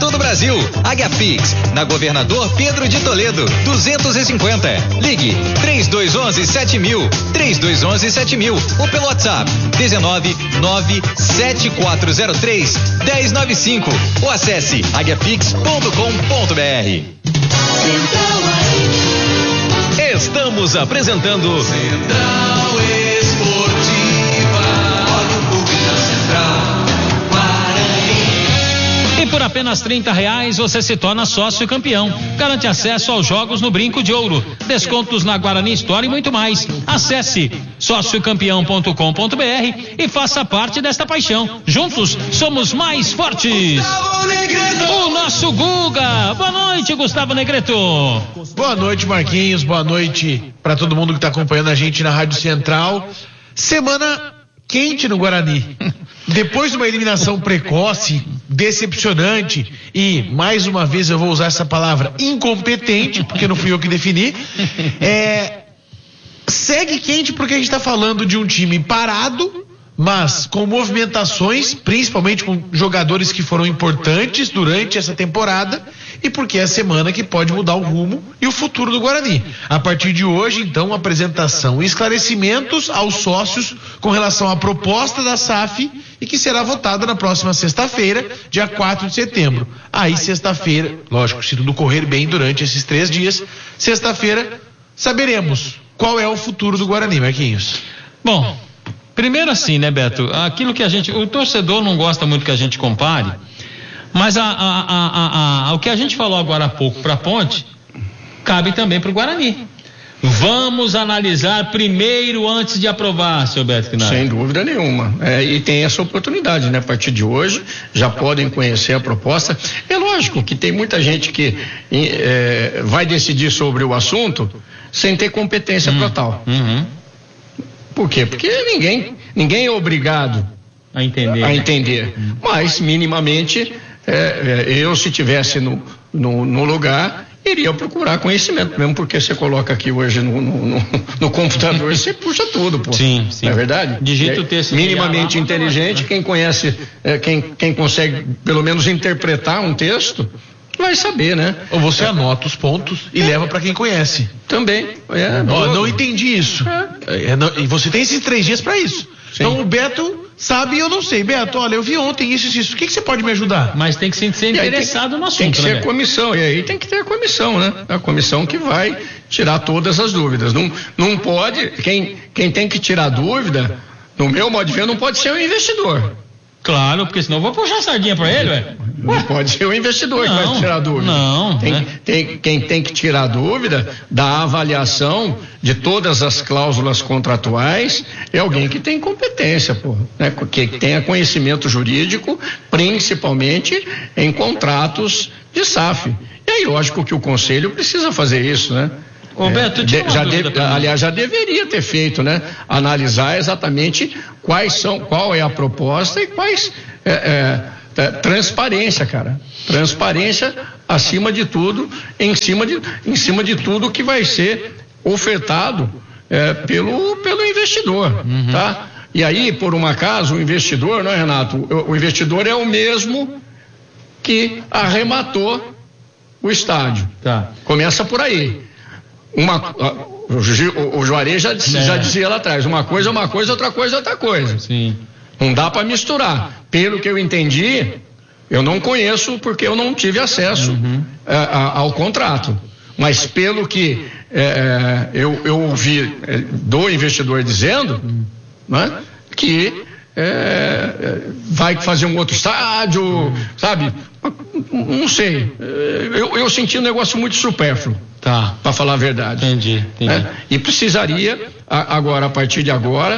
todo o Brasil. Águia Pix, na Governador Pedro de Toledo, 250. Ligue 3211-7000, 3211-7000 ou pelo WhatsApp 1997403-1095 ou acesse aguiapix.com.br. Estamos apresentando Central Esportiva. Olha o clube da Central. E por apenas R$30 você se torna sócio campeão. Garante acesso aos jogos no Brinco de Ouro, descontos na Guarani Store e muito mais. Acesse sociocampeão.com.br e faça parte desta paixão. Juntos somos mais fortes. O nosso Guga. Boa noite, Gustavo Negreto. Boa noite, Marquinhos. Boa noite para todo mundo que está acompanhando a gente na Rádio Central. Semana quente no Guarani. Depois de uma eliminação precoce, decepcionante e, mais uma vez eu vou usar essa palavra, incompetente, porque não fui eu que defini, segue quente porque a gente está falando de um time parado, mas com movimentações, principalmente com jogadores que foram importantes durante essa temporada, e porque é a semana que pode mudar o rumo e o futuro do Guarani. A partir de hoje, então, apresentação e esclarecimentos aos sócios com relação à proposta da SAF e que será votada na próxima sexta-feira, dia 4 de setembro. Aí, sexta-feira, lógico, se tudo correr bem durante esses 3 dias, sexta-feira saberemos qual é o futuro do Guarani, Marquinhos. Bom, primeiro assim, né, Beto? Aquilo que o torcedor não gosta muito que a gente compare, mas o que a gente falou agora há pouco para a Ponte, cabe também para o Guarani. Vamos analisar primeiro antes de aprovar, seu Beto Quinari. Sem dúvida nenhuma. E tem essa oportunidade, né? A partir de hoje, já podem conhecer a proposta. É lógico que tem muita gente que vai decidir sobre o assunto sem ter competência para tal. Por quê? Porque ninguém é obrigado a entender. Mas, minimamente, eu, se tivesse no lugar, iria procurar conhecimento, mesmo porque você coloca aqui hoje no computador, você puxa tudo, pô. Sim. Não é verdade? Digita o texto. Minimamente inteligente, quem conhece, quem consegue pelo menos interpretar um texto, vai saber, né? Ou você anota os pontos e leva para quem conhece. Também. Não entendi isso. E você tem esses 3 dias para isso. Sim. Então o Beto sabe e eu não sei. Beto, olha, eu vi ontem isso. O que você pode me ajudar? Mas tem que ser interessado no assunto, tem que ser comissão. E aí tem que ter a comissão, né? A comissão que vai tirar todas as dúvidas. Não pode. Quem tem que tirar dúvida, no meu modo de ver, não pode ser o investidor. Claro, porque senão eu vou puxar a sardinha pra ele, ué. Não pode ser o investidor que vai tirar a dúvida. Não. Quem tem que tirar a dúvida da avaliação de todas as cláusulas contratuais é alguém que tem competência, né? Que tenha conhecimento jurídico, principalmente em contratos de SAF. E aí, lógico que o conselho precisa fazer isso, né? Roberto, aliás, já deveria ter feito, né? Analisar exatamente qual é a proposta e quais transparência, cara. Transparência acima de tudo, em cima de tudo que vai ser ofertado pelo investidor, tá? E aí, por um acaso, o investidor, não é, Renato? O investidor é o mesmo que arrematou o estádio. Tá. Começa por aí. O Juarez já dizia lá atrás, uma coisa é uma coisa, outra coisa é outra coisa. Sim. Não dá para misturar. Pelo que eu entendi, eu não conheço porque eu não tive acesso ao contrato. Mas pelo que eu ouvi do investidor dizendo, né, que vai fazer um outro estádio, sabe? Não sei. Eu senti um negócio muito supérfluo. Tá. Para falar a verdade. Entendi. E precisaria, agora, a partir de agora,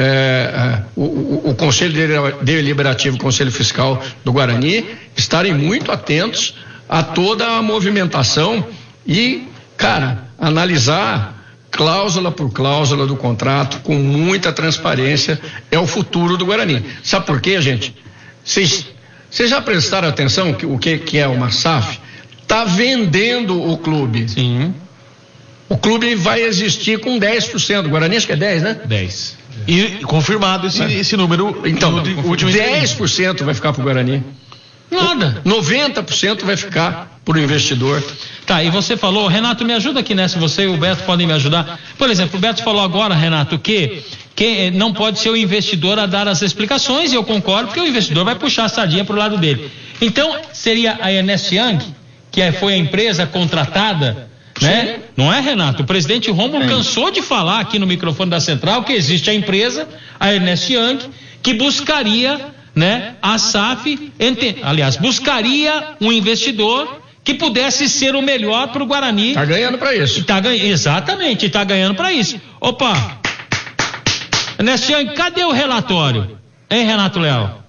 o Conselho Deliberativo, o Conselho Fiscal do Guarani, estarem muito atentos a toda a movimentação e, cara, analisar cláusula por cláusula do contrato com muita transparência. É o futuro do Guarani. Sabe por quê, gente? Vocês já prestaram atenção o que é uma SAF? Está vendendo o clube. Sim. O clube vai existir com 10%. O Guarani acho que é 10, né? 10. E confirmado esse número. Então, 10% vai ficar para o Guarani. Nada. 90% vai ficar pro investidor. Tá, e você falou, Renato, me ajuda aqui nessa, você e o Beto podem me ajudar. Por exemplo, o Beto falou agora, Renato, que não pode ser o investidor a dar as explicações, e eu concordo, porque o investidor vai puxar a sardinha pro lado dele. Então, seria a Ernest Young, que foi a empresa contratada, né? Não é, Renato? O presidente Rômulo cansou de falar aqui no microfone da Central que existe a empresa, a Ernest Young, que buscaria, né, a SAF, buscaria um investidor que pudesse ser o melhor para o Guarani. Tá ganhando para isso. Exatamente, tá ganhando para isso. Opa! Ernest Young, cadê o relatório? Hein, Renato Leal?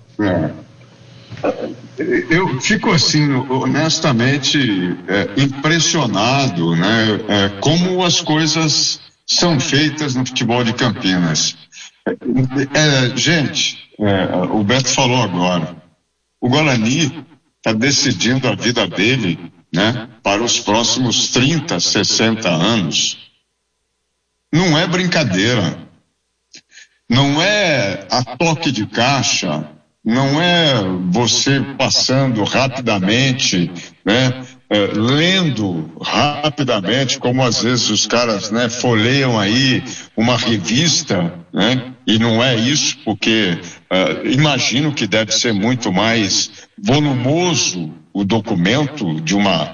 Eu fico assim, honestamente, impressionado, né? Como as coisas são feitas no futebol de Campinas. Gente, o Beto falou agora, o Guarani está decidindo a vida dele, né? Para os próximos 30, 60 anos. Não é brincadeira. Não é a toque de caixa. Não é você passando rapidamente, né? Lendo rapidamente, como às vezes os caras, né, folheiam aí uma revista, né? E não é isso, porque imagino que deve ser muito mais volumoso o documento de uma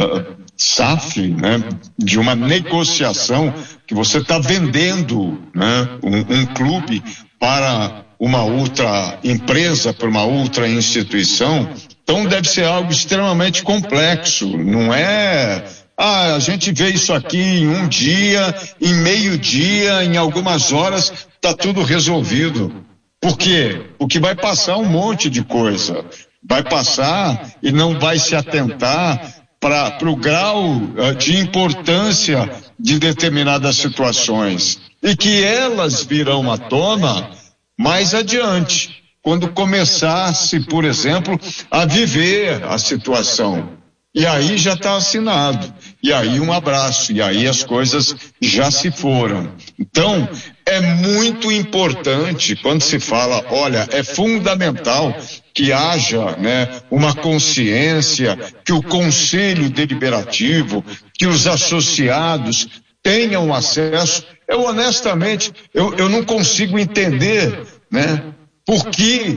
SAF, né? De uma negociação que você está vendendo, né? Um clube para uma outra empresa, para uma outra instituição. Então deve ser algo extremamente complexo, não é... a gente vê isso aqui em um dia, em meio dia, em algumas horas, está tudo resolvido. Por quê? Porque vai passar um monte de coisa. Vai passar e não vai se atentar para o grau de importância de determinadas situações. E que elas virão à tona mais adiante, quando começasse, por exemplo, a viver a situação. E aí já está assinado, e aí um abraço, e aí as coisas já se foram. Então, é muito importante quando se fala, olha, é fundamental que haja, né, uma consciência, que o Conselho Deliberativo, que os associados tenham acesso. Eu honestamente, eu não consigo entender, né, por que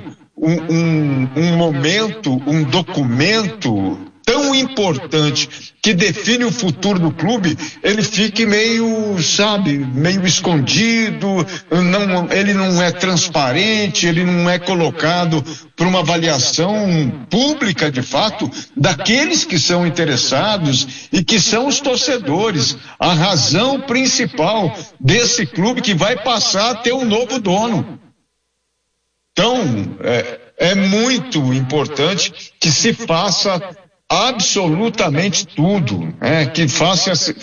um momento, um documento tão importante que define o futuro do clube, ele fique meio, meio escondido, ele não é transparente, ele não é colocado para uma avaliação pública, de fato, daqueles que são interessados e que são os torcedores, a razão principal desse clube que vai passar a ter um novo dono. Então, é muito importante que se faça absolutamente tudo, que faça-se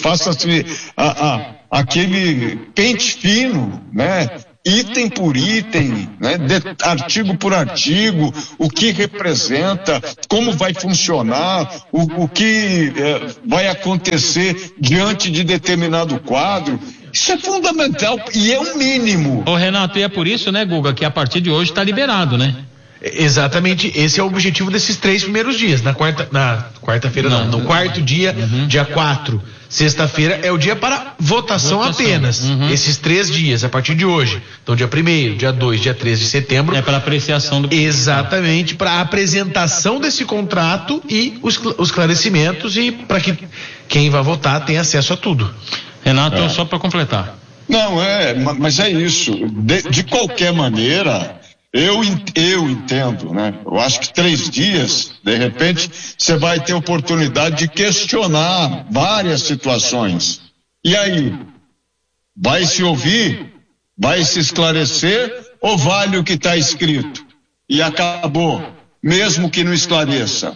aquele pente fino, né? Item por item, né? Artigo por artigo, o que representa, como vai funcionar, o que vai acontecer diante de determinado quadro. Isso é fundamental e é um mínimo. Ô Renato, e é por isso, né, Guga, que a partir de hoje está liberado, né? Exatamente, esse é o objetivo desses 3 primeiros dias. Na quarta-feira no quarto dia, dia 4, sexta-feira, é o dia para votação apenas. Esses 3 dias, a partir de hoje. Então, dia 1º, dia 2, dia 3 de setembro. É para apreciação do... Exatamente, para a apresentação desse contrato e os esclarecimentos, e para que quem vai votar tenha acesso a tudo. Renato, só para completar. Não, mas é isso. De qualquer maneira... Eu entendo, né? Eu acho que 3 dias, de repente, você vai ter oportunidade de questionar várias situações. E aí? Vai se ouvir? Vai se esclarecer? Ou vale o que está escrito? E acabou, mesmo que não esclareça.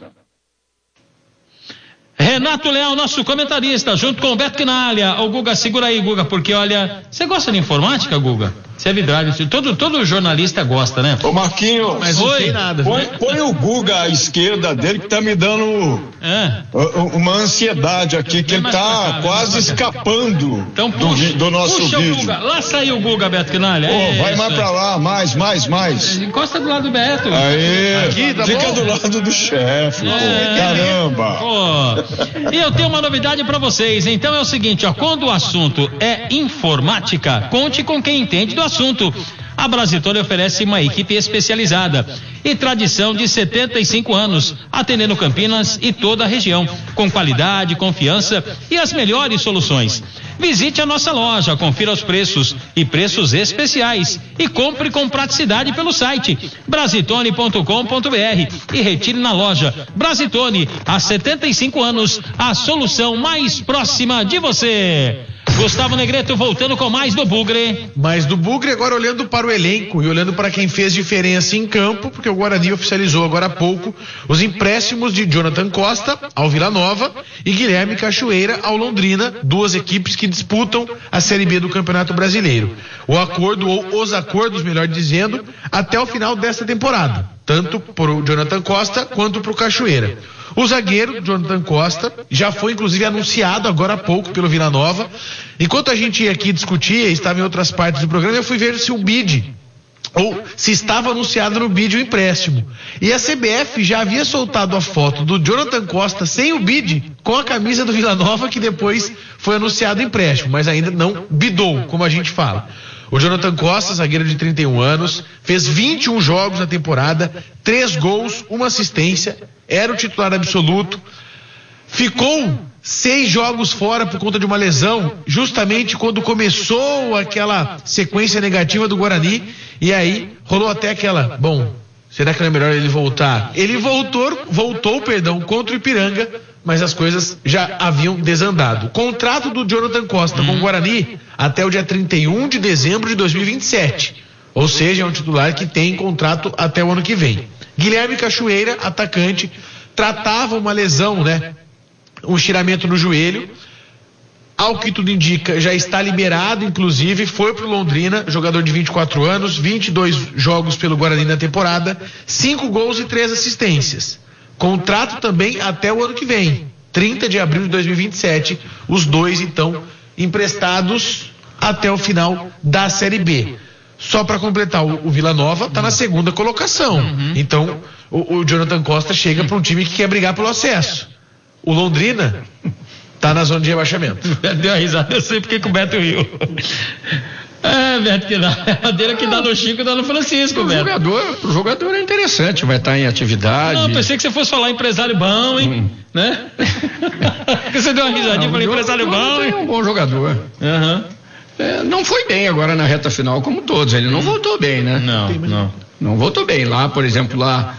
Renato Leal, nosso comentarista, junto com o Beto Quinalha. Ô Guga, segura aí, Guga, porque olha, você gosta de informática, Guga? Você é vidrado. Todo jornalista gosta, né? Ô Marquinhos, Mas não tem nada. põe o Guga à esquerda dele que tá me dando uma ansiedade aqui, que ele tá quase escapando então, do nosso puxa vídeo. O Guga. Lá saiu o Guga, Beto Quinalha. Vai mais pra lá, mais. Encosta do lado do Beto. Aí, aqui, tá fica bom? do lado do chefe, caramba. E eu tenho uma novidade pra vocês. Então é o seguinte, ó, quando o assunto é informática, conte com quem entende do assunto. A Brasitone oferece uma equipe especializada e tradição de 75 anos, atendendo Campinas e toda a região, com qualidade, confiança e as melhores soluções. Visite a nossa loja, confira os preços e preços especiais e compre com praticidade pelo site brasitone.com.br e retire na loja. Brasitone, há 75 anos, a solução mais próxima de você. Gustavo Negreto voltando com mais do Bugre. Mas do Bugre agora olhando para o elenco e olhando para quem fez diferença em campo, porque o Guarani oficializou agora há pouco os empréstimos de Jonathan Costa ao Vila Nova e Guilherme Cachoeira ao Londrina, duas equipes que disputam a Série B do Campeonato Brasileiro. O acordo, ou os acordos, melhor dizendo, até o final desta temporada, tanto para o Jonathan Costa quanto para o Cachoeira. O zagueiro, Jonathan Costa, já foi inclusive anunciado agora há pouco pelo Vila Nova. Enquanto a gente ia aqui discutir, estava em outras partes do programa, eu fui ver se o bid, ou se estava anunciado no bid o empréstimo. E a CBF já havia soltado a foto do Jonathan Costa sem o bid, com a camisa do Vila Nova, que depois foi anunciado o empréstimo, mas ainda não bidou, como a gente fala. O Jonathan Costa, zagueiro de 31 anos, fez 21 jogos na temporada, 3 gols, 1 assistência, era o titular absoluto, ficou 6 jogos fora por conta de uma lesão, justamente quando começou aquela sequência negativa do Guarani, e aí rolou até aquela, será que não é melhor ele voltar? Ele voltou contra o Ipiranga, mas as coisas já haviam desandado. O contrato do Jonathan Costa com o Guarani até o dia 31 de dezembro de 2027. Ou seja, é um titular que tem contrato até o ano que vem. Guilherme Cachoeira, atacante, tratava uma lesão, um estiramento no joelho. Ao que tudo indica, já está liberado, inclusive, foi pro Londrina, jogador de 24 anos, 22 jogos pelo Guarani na temporada, 5 gols e 3 assistências. Contrato também até o ano que vem, 30 de abril de 2027, os dois então emprestados até o final da Série B. Só para completar, o Vila Nova está na segunda colocação, então o Jonathan Costa chega para um time que quer brigar pelo acesso. O Londrina está na zona de rebaixamento. Deu a risada, eu sei porque que o Beto riu. Beto, que dá a madeira que dá no Chico, dá no Francisco, Beto. O jogador é interessante, vai estar em atividade. Não, pensei que você fosse falar empresário bom, hein? Né? Você deu uma risadinha, falei empresário bom, hein? É um bom jogador. Não foi bem agora na reta final, como todos. Ele não voltou bem, né? Não voltou bem. Lá, por exemplo, lá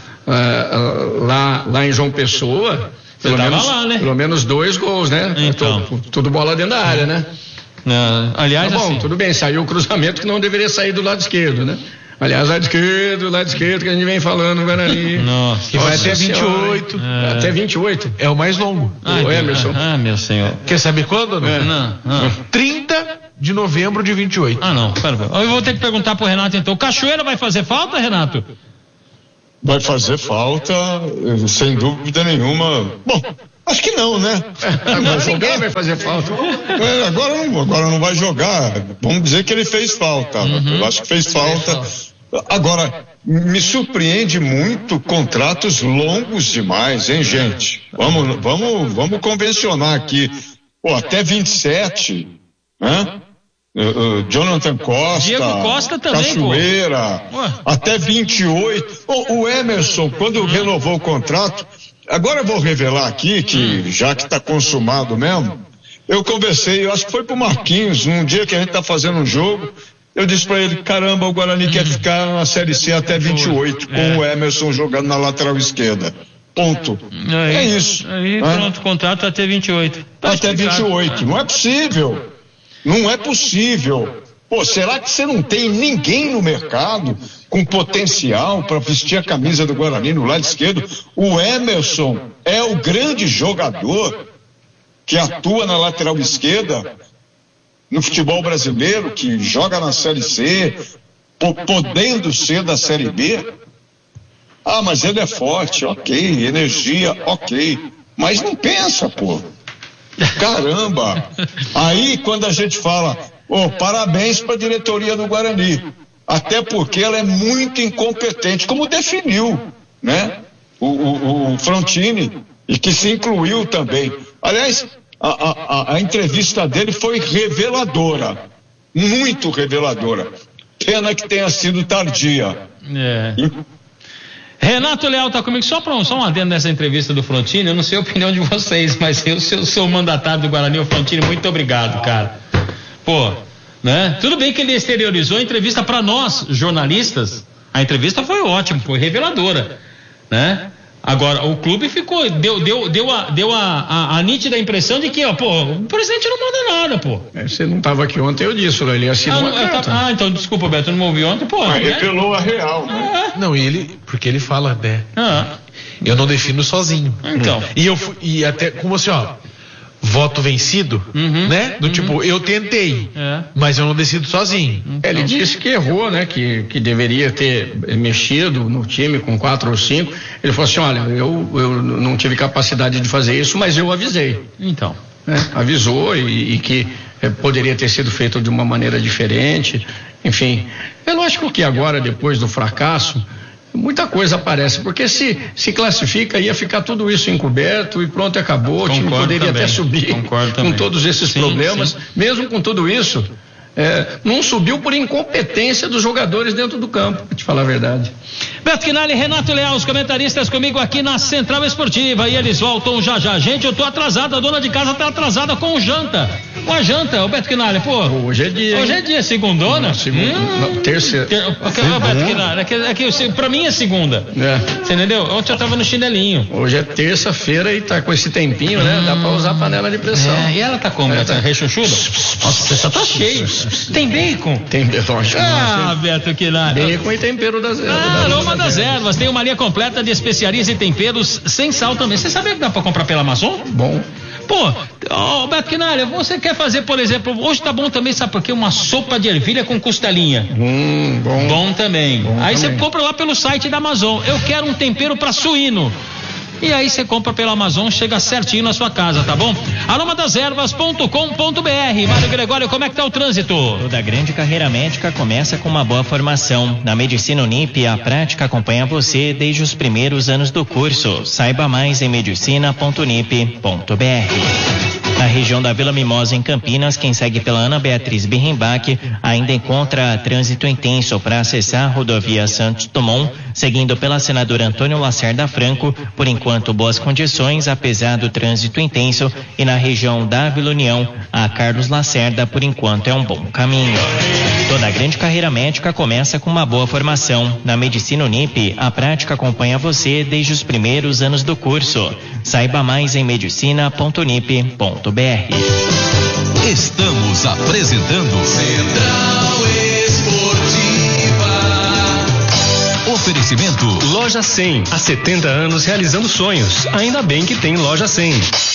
em João Pessoa, pelo menos 2 gols, né? Então. Tudo bola dentro da área, né? Aliás, tá bom, assim, tudo bem, saiu o cruzamento que não deveria sair do lado esquerdo, né? Aliás, lado esquerdo que a gente vem falando no Guarani. Nossa, que vai até 28. Até 28. É o mais longo. O Emerson. Meu senhor. Quer saber quando? Não. 30 de novembro de 28. Não, pera. Eu vou ter que perguntar pro Renato então. O Cachoeira vai fazer falta, Renato? Vai fazer falta, sem dúvida nenhuma. Bom, acho que não, né? Agora ninguém vai fazer falta. Agora não vai jogar. Vamos dizer que ele fez falta. Eu acho que fez falta. Agora, me surpreende muito contratos longos demais, hein, gente? Vamos convencionar aqui. Até 27, né? Jonathan Costa, Diego Costa também, Cachoeira, até 28. O Emerson, quando renovou o contrato, agora eu vou revelar aqui que já que está consumado mesmo, eu conversei, eu acho que foi pro Marquinhos, num dia que a gente tá fazendo um jogo, eu disse para ele, caramba, o Guarani quer ficar na Série C até 28, com o Emerson jogando na lateral esquerda. Ponto. É isso. Aí pronto, contrato até 28. Até 28. Não é possível. Não é possível. Será que você não tem ninguém no mercado com potencial para vestir a camisa do Guarani no lado esquerdo? O Emerson é o grande jogador que atua na lateral esquerda. no futebol brasileiro, que joga na Série C, podendo ser da Série B. Ah, mas ele é forte, ok, energia, ok, mas não pensa, pô. Caramba! Aí quando a gente fala, parabéns para a diretoria do Guarani, até porque ela é muito incompetente, como definiu, né? O Frontini, e que se incluiu também. Aliás, a entrevista dele foi reveladora, muito reveladora. Pena que tenha sido tardia. Renato Leal tá comigo, só um adendo nessa entrevista do Frontini. Eu não sei a opinião de vocês, mas eu sou o mandatário do Guarani, o Frontini, muito obrigado, cara. Pô, né? Tudo bem que ele exteriorizou a entrevista para nós, jornalistas. A entrevista foi ótima, foi reveladora, né? Agora, o clube deu a nítida impressão de que, o presidente não manda nada, pô. Você não estava aqui ontem, eu disse, ele assinou uma carta. Então, desculpa, Beto, eu não me ouvi ontem, pô. Mas revelou a real, né? Não, porque ele fala, né? Eu não defino sozinho. Então. E até, como assim, voto vencido, né? Do tipo, eu tentei, mas eu não decido sozinho. Ele disse que errou, né? Que deveria ter mexido no time com 4 ou 5. Ele falou assim, olha, eu não tive capacidade de fazer isso, mas eu avisei. Então. Avisou e que poderia ter sido feito de uma maneira diferente. Enfim, é lógico que agora, depois do fracasso, muita coisa aparece, porque se classifica, ia ficar tudo isso encoberto e pronto, acabou. O time poderia até subir com todos esses problemas. Sim. Mesmo com tudo isso, não subiu por incompetência dos jogadores dentro do campo, pra te falar a verdade. Beto Quinali, Renato Leal, os comentaristas comigo aqui na Central Esportiva, e eles voltam já. Gente, eu tô atrasado, a dona de casa tá atrasada com janta. Com a janta, o Beto Quinali, pô. Hoje é dia. Hoje é dia, segundona? Terça. Beto Quinali, pra mim é segunda. Você entendeu? Ontem eu tava no chinelinho. Hoje é terça-feira e tá com esse tempinho, né? Dá pra usar a panela de pressão. E ela tá como? Tá rechuchuda? Nossa, o pessoal tá cheio. Tem bacon? Tem bacon. Beto Quinali. Bacon e tempero das ervas. Aroma das ervas. Tem uma linha completa de especiarias e temperos sem sal também. Você sabia que dá pra comprar pela Amazon? Bom. Pô, Beto Quinali, você quer fazer, por exemplo, hoje tá bom também, sabe por quê? Uma sopa de ervilha com costelinha. Bom. Bom também. Aí você compra lá pelo site da Amazon. Eu quero um tempero pra suíno. E aí você compra pela Amazon, chega certinho na sua casa, tá bom? aromadasерvas.com.br. Mário Gregório, como é que tá o trânsito? Toda grande carreira médica começa com uma boa formação. Na Medicina Unip, a prática acompanha você desde os primeiros anos do curso. Saiba mais em medicina.unip.br. Na região da Vila Mimosa, em Campinas, quem segue pela Ana Beatriz Birrenbach ainda encontra trânsito intenso para acessar a rodovia Santos Dumont, seguindo pela senadora Antônio Lacerda Franco, por enquanto boas condições, apesar do trânsito intenso, e na região da Vila União, a Carlos Lacerda, por enquanto é um bom caminho. Toda grande carreira médica começa com uma boa formação. Na Medicina Unip, a prática acompanha você desde os primeiros anos do curso. Saiba mais em medicina.unip.br. Estamos apresentando Central Esportiva. Oferecimento Loja 100, há 70 anos realizando sonhos. Ainda bem que tem Loja 100.